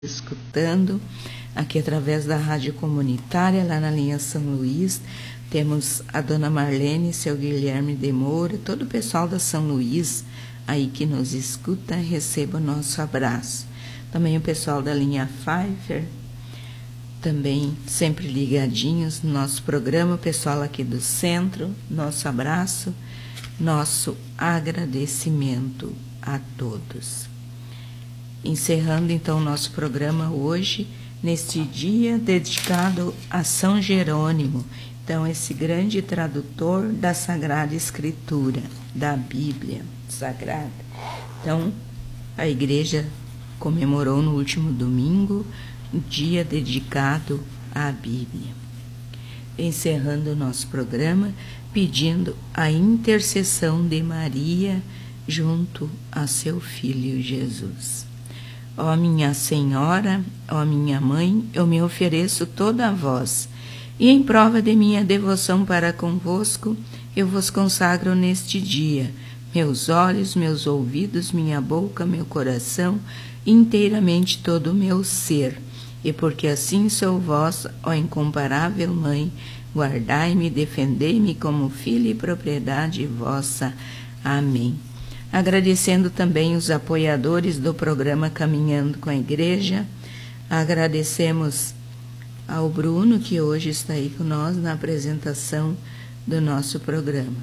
Escutando aqui através da rádio comunitária lá na linha São Luís. Temos a dona Marlene, seu Guilherme de Moura, todo o pessoal da São Luís aí que nos escuta, receba o nosso abraço. Também o pessoal da linha Pfeiffer, também sempre ligadinhos no nosso programa, o pessoal aqui do centro, nosso abraço, nosso agradecimento a todos. Encerrando então o nosso programa hoje, neste dia dedicado a São Jerônimo, então esse grande tradutor da Sagrada Escritura, da Bíblia Sagrada. Então, a igreja comemorou no último domingo o dia dedicado à Bíblia. Encerrando o nosso programa, pedindo a intercessão de Maria junto a seu Filho Jesus. Ó minha Senhora, ó minha Mãe, eu me ofereço toda a vós, e em prova de minha devoção para convosco, eu vos consagro neste dia, meus olhos, meus ouvidos, minha boca, meu coração, inteiramente todo o meu ser, e porque assim sou vós, ó incomparável Mãe, guardai-me, defendei-me como filha e propriedade vossa. Amém. Agradecendo também os apoiadores do programa Caminhando com a Igreja. Agradecemos ao Bruno, que hoje está aí com nós na apresentação do nosso programa.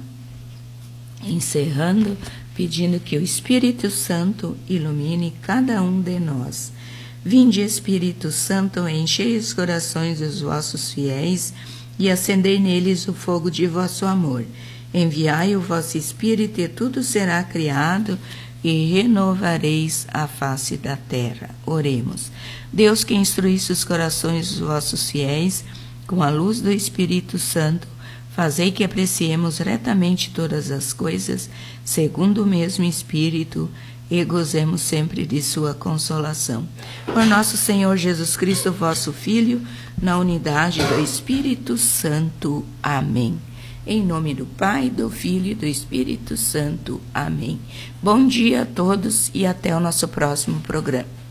Encerrando, pedindo que o Espírito Santo ilumine cada um de nós. Vinde, Espírito Santo, enchei os corações dos vossos fiéis e acendei neles o fogo de vosso amor. Enviai o vosso Espírito e tudo será criado e renovareis a face da terra. Oremos. Deus, que instruísse os corações dos vossos fiéis com a luz do Espírito Santo, fazei que apreciemos retamente todas as coisas, segundo o mesmo Espírito, e gozemos sempre de sua consolação. Por nosso Senhor Jesus Cristo, vosso Filho, na unidade do Espírito Santo. Amém. Em nome do Pai, do Filho e do Espírito Santo. Amém. Bom dia a todos e até o nosso próximo programa.